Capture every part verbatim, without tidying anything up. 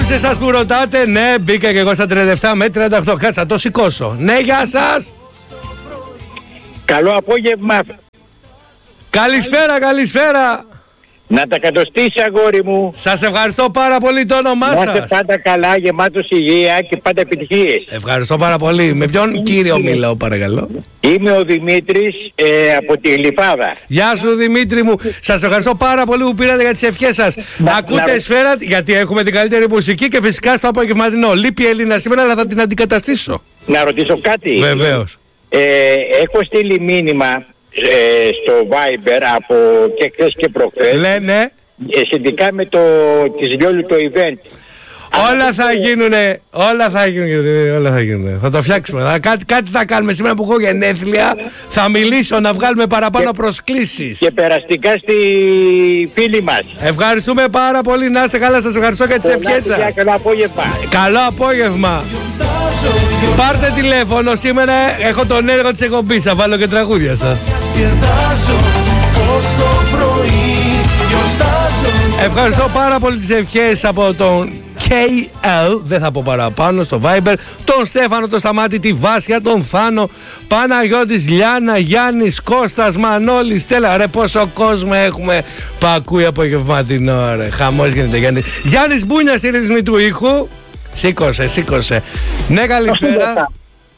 σε εσάς που ρωτάτε. Ναι, μπήκα και εγώ στα τριάντα επτά με τριάντα οκτώ. Κάτσα, το σηκώσω. Ναι, γεια σας. Καλό απόγευμα. Καλησπέρα, καλησπέρα. Να τα κατοστήσει, αγόρι μου. Σας ευχαριστώ πάρα πολύ, το όνομά σας. Να είστε πάντα καλά, γεμάτος υγεία και πάντα επιτυχίες. Ευχαριστώ πάρα πολύ. Με ποιον κύριο μιλάω, παρακαλώ? Είμαι ο Δημήτρης ε, από τη Γλυφάδα. Γεια σου, Δημήτρη μου. Σας ευχαριστώ πάρα πολύ που πήρατε για τις ευχές σας. Να, Ακούτε να... Σφαίρα, γιατί έχουμε την καλύτερη μουσική και φυσικά στο απογευματινό. Λείπει η Έλληνα σήμερα, αλλά θα την αντικαταστήσω. Να ρωτήσω κάτι. Βεβαίως. Ε, έχω στείλει μήνυμα ε, στο Viber από και χθες και προχθές. Λένε. Ε, σχετικά με το της Λιόλου το event. Όλα θα γίνουνε, όλα θα γίνουνε, όλα θα γίνουνε. Θα το φτιάξουμε. Θα, κάτι, κάτι θα κάνουμε σήμερα που έχω γενέθλια. Θα μιλήσω να βγάλουμε παραπάνω και, προσκλήσεις. Και περαστικά στη φίλη μας. Ευχαριστούμε πάρα πολύ. Να είστε καλά, σας ευχαριστώ για τις ευχές σας. Καλό απόγευμα. Καλό απόγευμα. Πάρτε τηλέφωνο, σήμερα έχω τον έργο της εκπομπής. Θα βάλω και τραγούδια σας. Ευχαριστώ πάρα πολύ τις ευχές από τον κέι ελ, δεν θα πω παραπάνω, στο Viber, τον Στέφανο, τον Σταμάτη, τη Βάσια, τον Θάνο, Παναγιώτης, Λιάννα, Γιάννης, Κώστας, Μανώλης, Στέλλα. Ρε πόσο κόσμο έχουμε που ακούει απογευματινό, ρε. Χαμός γίνεται, Γιάννη. Γιάννης Μπούνια στη ρυθμή του ήχου. Σήκωσε, σήκωσε. Ναι, καλησπέρα.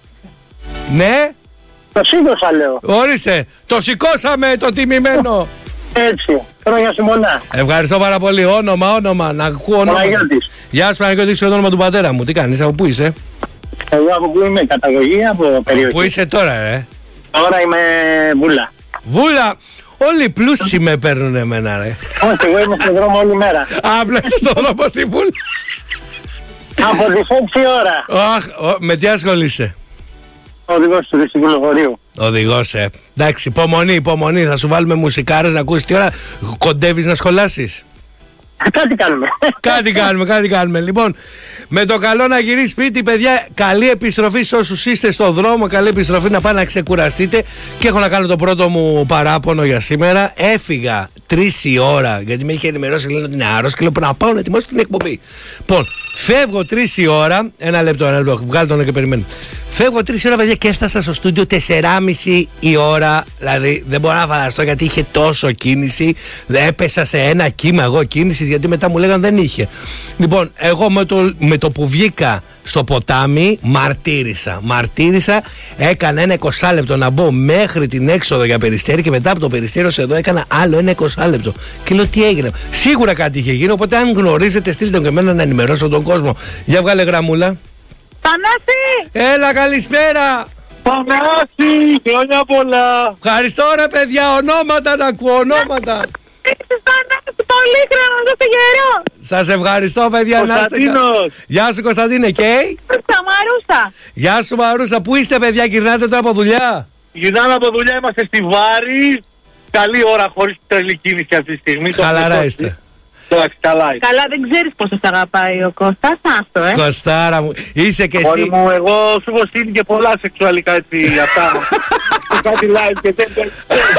Ναι. Το σήκωσα, λέω. Ορίστε, το σηκώσαμε το τιμημένο. Έτσι, χρόνια σου μονά. Ευχαριστώ πάρα πολύ. Όνομα, όνομα, να ακούω όνομα. Παναγιώτης. Γεια σου, Παναγιώτη, είσαι το όνομα του πατέρα μου. Τι κάνεις, από πού είσαι? Εγώ από πού είμαι, καταγωγή από περιοχή. Πού είσαι τώρα, ρε? Τώρα είμαι Βούλα. Βούλα! Όλοι οι πλούσιοι με παίρνουν εμένα, ρε. Όχι, εγώ είμαι στον δρόμο όλη μέρα. Απλά στον δρόμο στη Βούλα. Από τις έξι ώρα. Αχ, με τι ασχολείσαι? Οδηγός του δυστυχολογορείου. Οδηγός, ε. Εντάξει, υπομονή, υπομονή. Θα σου βάλουμε μουσικάρες να ακούσεις τι ώρα. Κοντεύεις να σχολάσεις? Κάτι κάνουμε. Κάτι κάνουμε, κάτι κάνουμε. Λοιπόν, με το καλό να γυρίσει σπίτι, παιδιά. Καλή επιστροφή σε όσους είστε στον δρόμο. Καλή επιστροφή, να πάνε να ξεκουραστείτε. Και έχω να κάνω το πρώτο μου παράπονο για σήμερα. Έφυγα τρεις η ώρα, γιατί με είχε ενημερώσει, λένε ότι είναι άρρωστος και λέω να πάω να ετοιμάσω την εκπομπή. Λοιπόν, φεύγω τρεις η ώρα. Ένα λεπτό, ένα λεπτό. Βγάλω τον και περιμένω. Φεύγω τρεις η ώρα, παιδιά, και έφτασα στο στούντιο τεσσεράμιση η ώρα. Δηλαδή δεν μπορώ να φανταστώ γιατί είχε τόσο κίνηση. Έπεσα σε ένα κύμα εγώ κίνησης, γιατί μετά μου λέγανε δεν είχε. Λοιπόν, εγώ με το, με το που βγήκα στο ποτάμι μαρτύρησα. Μαρτύρησα, έκανα ένα εικοσάλεπτο να μπω μέχρι την έξοδο για Περιστέρι και μετά από το Περιστέρι ως εδώ έκανα άλλο ένα εικοσάλεπτο. Και λέω τι έγινε. Σίγουρα κάτι είχε γίνει, οπότε αν γνωρίζετε στείλτε και εμένα να ενημερώσω τον κόσμο. Για βγάλε γραμμούλα. Θανάση! Έλα, καλησπέρα! Θανάση! Χρόνια πολλά! Ευχαριστώ, ρε παιδιά, ονόματα να ακούω, ονόματα! Είσαι Θανάση, πολύ χρόνο, δεν σε γερό! Σας ευχαριστώ, παιδιά, να είστε καλά. Γεια σου, Κωνσταντίνε, και Μαρούσα! Γεια σου, Μαρούσα, πού είστε, παιδιά, γυρνάτε τώρα από δουλειά? Γυρνάμε από δουλειά, είμαστε στη Βάρη. Καλή ώρα χωρίς τρελή κίνηση αυτή τη στιγμή. Χαλαρά είστε. Καλά, καλά, δεν ξέρεις πόσο σ' αγαπάει ο Κώστας, άστο, ε. Κωστάρα μου, είσαι και εσύ. Μόλι μου, εγώ σου έχω στείλει και πολλά σεξουαλικά έτσι αυτά. Κάτι live και τέτοια.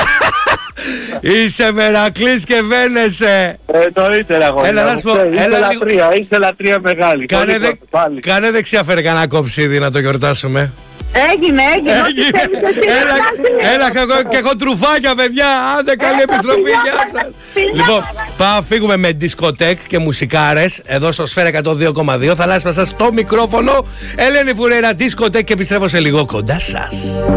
Είσαι Μερακλής και βαίνεσαι. Εννοείται, αγόρι. Έλα, να σου πω, είσαι λατρεία, είσαι λατρεία μεγάλη. Κάνε, δε, κάνε δεξιά φέρε κανένα κοψίδι να το γιορτάσουμε. Έγινε, έγινε. έγινε. Έλα, έλα και, εγώ, και έχω τρουφάκια, παιδιά. Άντε, καλή επιστροφή. Γεια σας. Λοιπόν, πάμε φύγουμε με δισκοτέκ και μουσικάρες εδώ στο Σφαίρα εκατόν δύο κόμμα δύο. Θα αλλάξει μέσα στο μικρόφωνο. Ελένη Φουρέιρα, δισκοτέκ και επιστρέφω σε λίγο κοντά σας.